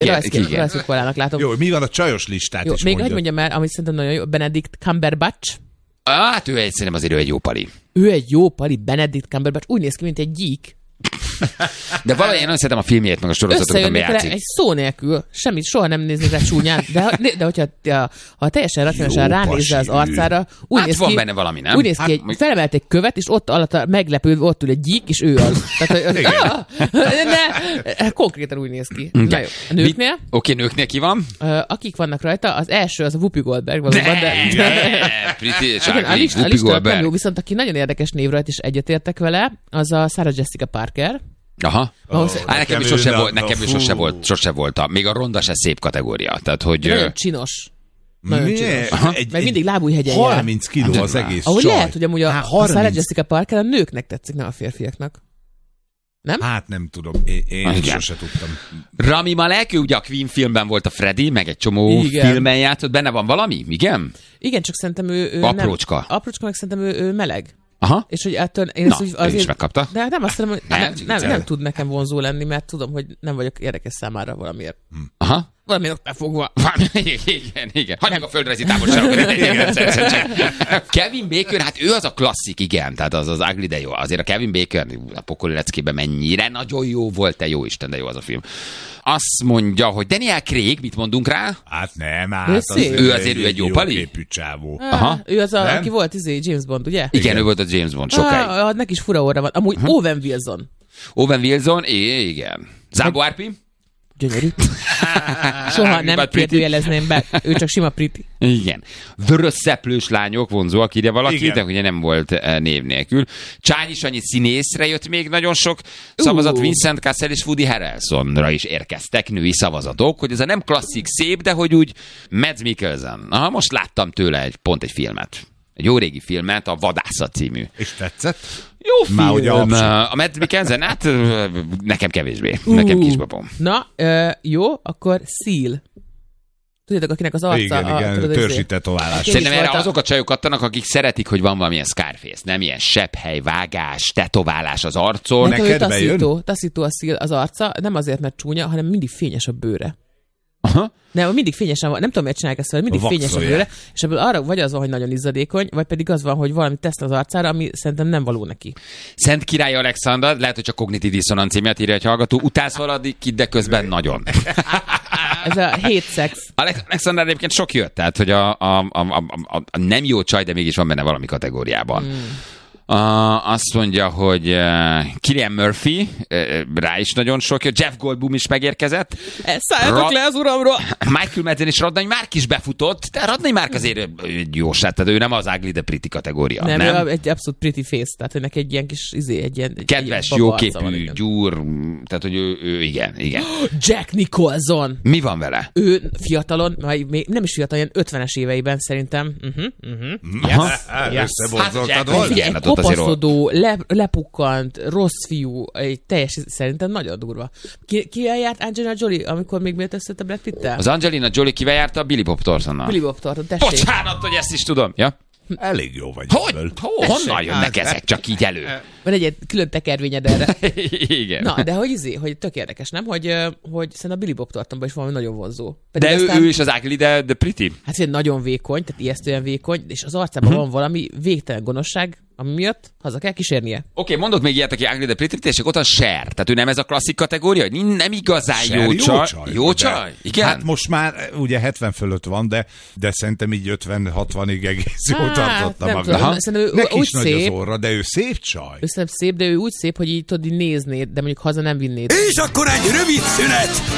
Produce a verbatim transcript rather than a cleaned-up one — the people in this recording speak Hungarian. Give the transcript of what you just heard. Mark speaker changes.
Speaker 1: rajzkolának látom.
Speaker 2: Jó, mi van a csajos listát
Speaker 1: jó,
Speaker 2: is
Speaker 1: még
Speaker 2: mondja.
Speaker 1: hogy mondjam el, amit szerintem nagyon jó, Benedict Cumberbatch.
Speaker 3: Hát ő egy, szerintem azért ő egy jó pali.
Speaker 1: Ő egy jó pali, Benedict Cumberbatch, úgy néz ki, mint egy gyík.
Speaker 3: De valahogy én nagyon szeretem a filmjét, meg a sorozatokat, ami játszik.
Speaker 1: Egy szó nélkül, semmit, soha nem néznék rá csúnyán, de, de hogyha ha, ha teljesen racionálisan ránézze az arcára, úgy
Speaker 3: hát
Speaker 1: néz
Speaker 3: van
Speaker 1: ki,
Speaker 3: benne valami, nem?
Speaker 1: Úgy néz ki,
Speaker 3: hát,
Speaker 1: egy,
Speaker 3: meg...
Speaker 1: felemelt egy követ, és ott alatt meglepődve ott ül egy gyík, és ő az. Tehát, hogy, de, konkrétan úgy néz ki. Na jó, a nőknél?
Speaker 3: Oké, okay, nőknél ki van?
Speaker 1: Akik vannak rajta, az első az a Whoopi Goldberg valóban, de...
Speaker 3: de pretty,
Speaker 1: a lista nem jó, viszont aki nagyon érdekes név rajta, és egyetértek vele, az a Sarah Jessica Parker.
Speaker 3: Aha.
Speaker 1: Oh,
Speaker 3: Á, nekem is sose volt, nekem is sose volt, sose volt. Még a ronda se szép kategória. Tehát, hogy...
Speaker 1: Nagyon csinos. Nagyon csinos.
Speaker 2: Egy,
Speaker 1: meg mindig lábújhegyen jár.
Speaker 2: harminc kiló az egész
Speaker 1: ahogy
Speaker 2: csaj.
Speaker 1: lehet, hogy amúgy a, a Sarah Jessica Parker a nőknek tetszik, nem a férfiaknak. Nem?
Speaker 2: Hát nem tudom, én, én sose tudtam.
Speaker 3: Rami Malek, ő ugye a Queen filmben volt a Freddy, meg egy csomó igen. filmen játszott. Benne van valami? Igen?
Speaker 1: Igen, csak szerintem ő, ő
Speaker 3: aprócska.
Speaker 1: Nem, aprócska, meg szerintem ő, ő meleg.
Speaker 3: Aha.
Speaker 1: És hogy ettől... Én
Speaker 3: Na,
Speaker 1: ezt,
Speaker 3: azért, is megkapta.
Speaker 1: De nem azt mondom, hogy nem,
Speaker 3: nem,
Speaker 1: nem, nem tud nekem vonzó lenni, mert tudom, hogy nem vagyok érdekes számára valamiért.
Speaker 3: Aha.
Speaker 1: Valamiért befogva.
Speaker 3: igen, igen. Hagyjuk a földrajzi távolságokat. Kevin Bacon, hát ő az a klasszik, igen. Tehát az az ugly, de jó. Azért a Kevin Bacon a pokoli leckében mennyire nagyon jó volt, te jó Isten, de jó az a film. Azt mondja, hogy Daniel Craig, mit mondunk rá?
Speaker 2: Hát nem, hát
Speaker 1: ő,
Speaker 2: az
Speaker 3: ő azért ő egy jó pali?
Speaker 2: Képű csávó.
Speaker 1: Aha. Ő az, a, aki volt izé, James Bond, ugye?
Speaker 3: Igen, igen, ő volt a James Bond sokáig.
Speaker 1: Ah, neki is fura orra van. Amúgy uh-huh. Owen Wilson.
Speaker 3: Owen Wilson, igen. Zámbó Árpi?
Speaker 1: Gyönyörű. Soha nem kérdőjelezném be. Ő csak sima pretty.
Speaker 3: Igen. Vörös szeplős lányok vonzóak, írja valaki, igen. De ugye nem volt név nélkül. Csányi Sanyi színészre jött még nagyon sok szavazat. Uh. Vincent Cassel és Woody Harrelsonra is érkeztek női szavazatok, hogy ez a nem klasszik szép, de hogy úgy Mads Mikkelsen. Aha, most láttam tőle egy, pont egy filmet. Egy jó régi filmet, a Vadászat című.
Speaker 2: És tetszett?
Speaker 3: Jó film. Már ugye a, a Mads Mikkelsen, hát nekem kevésbé. Uh. Nekem kisbabom.
Speaker 1: Na, uh, jó, akkor Seal. Tudjátok, akinek az arca...
Speaker 2: Igen,
Speaker 1: a,
Speaker 2: igen,
Speaker 1: tudod,
Speaker 2: törsi tetoválás.
Speaker 3: Szerintem erre azok a csajok adtanak, akik szeretik, hogy van valamilyen Scarface, nem ilyen sebhely, vágás, tetoválás az arcon.
Speaker 1: Nekem ő taszító, taszító a Seal az arca, nem azért, mert csúnya, hanem mindig fényes a bőre.
Speaker 3: Aha.
Speaker 1: Nem, mindig fényesen van, nem tudom, miért csinálják ezt, mindig fényes a bőre, és ebből arra vagy az van, hogy nagyon izzadékony, vagy pedig az van, hogy valami tesz az arcára, ami szerintem nem való neki.
Speaker 3: Szent Király Alexander, lehet, hogy csak kognitív diszonancia miatt írja egy hallgató, utálsz valadik, de közben nagyon.
Speaker 1: Ez a hate sex.
Speaker 3: Alexander egyébként sok jött, tehát, hogy a, a, a, a, a nem jó csaj, de mégis van benne valami kategóriában. Hmm. Uh, azt mondja, hogy uh, Cillian Murphy, uh, rá is nagyon sok, Jeff Goldblum is megérkezett.
Speaker 1: Szálljatok Ra- le az uramról!
Speaker 3: Michael Madsen és Radnai Márk is befutott, de Radnai Márk azért jó sát, tehát ő nem az ugly, de pretty kategória.
Speaker 1: Nem,
Speaker 3: nem?
Speaker 1: Ő egy abszolút pretty face, tehát hogy neki egy ilyen kis izé, egy ilyen... Egy
Speaker 3: kedves,
Speaker 1: ilyen
Speaker 3: jóképű, gyúr, tehát hogy ő, ő igen, igen.
Speaker 1: Jack Nicholson!
Speaker 3: Mi van vele?
Speaker 1: Ő fiatalon, még nem is fiatal, ilyen ötvenes éveiben szerintem. Uh-huh, uh-huh.
Speaker 2: Yes. Yes.
Speaker 1: Összeborzoltad volna. Kopaszodó, le, lepukkant, rossz fiú, egy teljes, szerintem nagyon durva. Ki, kivel járt Angelina Jolie, amikor még miért összött a Brad Pitt-tel?
Speaker 3: Az Angelina Jolie kivel járta? Billy Bob Thorntonnal.
Speaker 1: Billy Bob Thornton, tessék.
Speaker 3: Bocsánat, hogy ezt is tudom. Ja?
Speaker 2: Elég jó vagy.
Speaker 3: Hogy? Ho, honnan jönnek ezek csak így elő?
Speaker 1: Van egy külön tekervényed erre.
Speaker 3: Igen.
Speaker 1: Na, de hogy izé, hogy tök érdekes, nem? Hogy, hogy szerintem a Billy Bob Thorntonban is valami nagyon vonzó.
Speaker 3: Pedig de aztán, ő, ő is az ugly, de, de pretty.
Speaker 1: Hát hogy nagyon vékony, tehát ijesztően vékony, és az arcában uh-huh. van valami végtelen gonoszság, ami miatt haza kell kísérnie. Oké,
Speaker 3: okay, mondott még ilyet, aki ugly, de pretty, és ott a Cher. Tehát ő nem ez a klasszik kategória, hogy nem igazán Cher, jó csaj. Jó csaj? Jó csaj? Igen?
Speaker 2: Hát most már ugye hetven fölött van, de, de szerintem így ötven-hatvanig egész jól hát, tartotta magát. Neki is nagy az orra, de ő szép csaj.
Speaker 1: Ő szép, de ő úgy szép, hogy így tudod, így néznéd, de mondjuk haza nem vinnéd.
Speaker 4: És akkor egy rövid szünet!